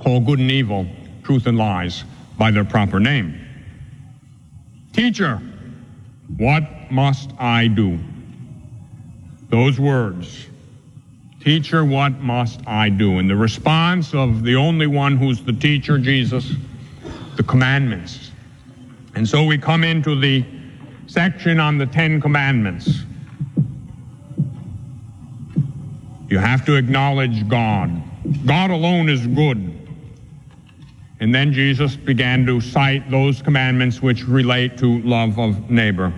call good and evil, truth and lies, by their proper name. Teacher, what must I do? Those words, teacher, what must I do? And the response of the only one who's the teacher, Jesus, the commandments. And so we come into the section on the 10 Commandments. You have to acknowledge God. God alone is good. And then Jesus began to cite those commandments which relate to love of neighbor.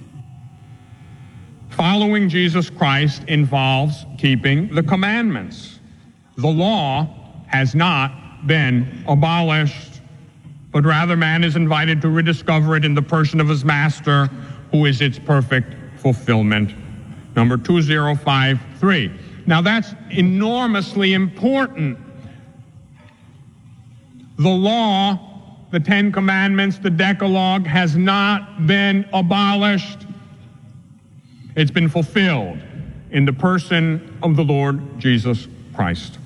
Following Jesus Christ involves keeping the commandments. The law has not been abolished, but rather man is invited to rediscover it in the person of his master, who is its perfect fulfillment. Number 2053. Now that's enormously important. The law, the 10 Commandments, the Decalogue, has not been abolished. It's been fulfilled in the person of the Lord Jesus Christ.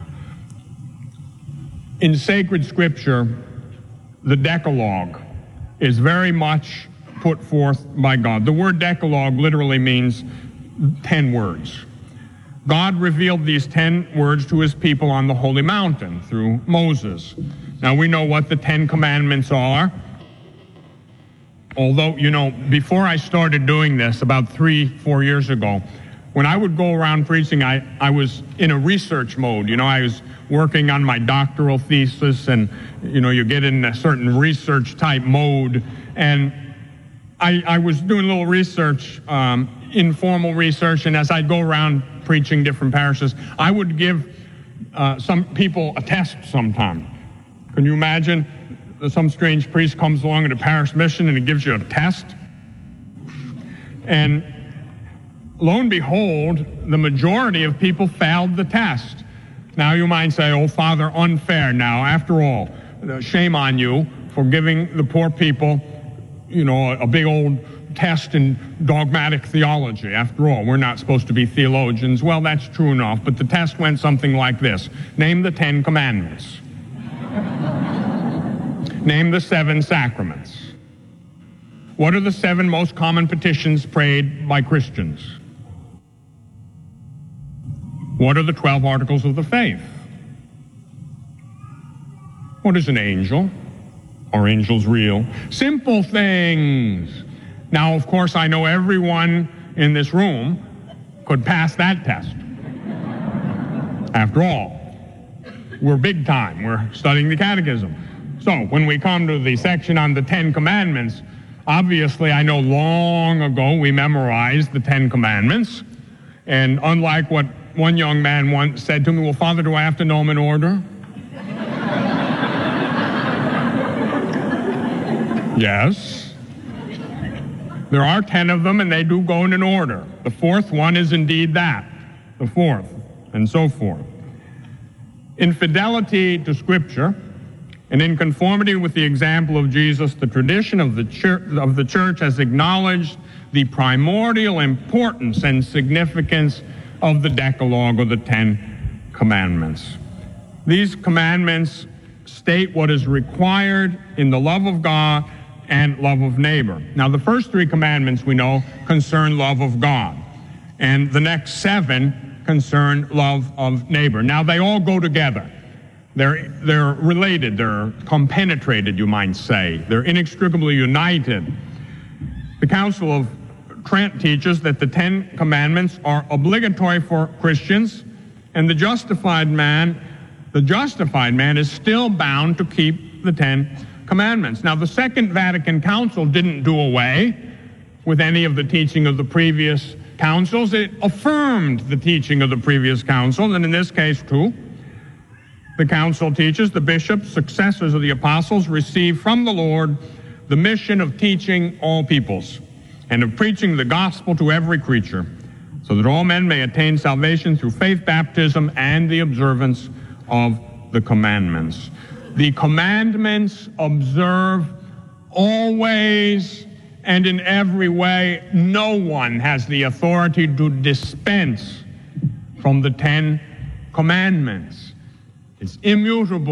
In sacred Scripture, the Decalogue is very much put forth by God. The word Decalogue literally means 10 words. God revealed these 10 words to his people on the Holy Mountain through Moses. Now we know what the 10 Commandments are. Although, before I started doing this about 3-4 years ago, when I would go around preaching, I was in a research mode. I was working on my doctoral thesis, and, you get in a certain research type mode. And I was doing a little research, informal research, and as I'd go around preaching different parishes, I would give some people a test sometime. Can you imagine? Some strange priest comes along at a parish mission and he gives you a test. And lo and behold, the majority of people failed the test. Now you might say, oh, Father, unfair. Now, after all, shame on you for giving the poor people, a big old test in dogmatic theology. After all, we're not supposed to be theologians. Well, that's true enough, but the test went something like this. Name the 10 Commandments. Name the 7 sacraments. What are the 7 most common petitions prayed by Christians? What are the 12 articles of the faith? What is an angel? Are angels real? Simple things. Now, of course, I know everyone in this room could pass that test. After all, we're big time. We're studying the catechism. So when we come to the section on the 10 Commandments, obviously I know long ago we memorized the 10 Commandments. And unlike what one young man once said to me, well, Father, do I have to know them in order? Yes. There are 10 of them, and they do go in an order. The 4th one is indeed that, the 4th, and so forth. In fidelity to Scripture, and in conformity with the example of Jesus, the tradition of the church has acknowledged the primordial importance and significance of the Decalogue, or the 10 Commandments. These commandments state what is required in the love of God and love of neighbor. Now, the first 3 commandments, we know, concern love of God. And the next 7 concern love of neighbor. Now, they all go together. They're related. They're compenetrated, you might say. They're inextricably united. The Council of Trent teaches that the 10 Commandments are obligatory for Christians, and the justified man is still bound to keep the 10 Commandments. Now, the Second Vatican Council didn't do away with any of the teaching of the previous councils. It affirmed the teaching of the previous council, and in this case, too, the council teaches the bishops, successors of the apostles, receive from the Lord the mission of teaching all peoples and of preaching the gospel to every creature, so that all men may attain salvation through faith, baptism, and the observance of the commandments. The commandments observe always and in every way. No one has the authority to dispense from the 10 Commandments. It's immutable.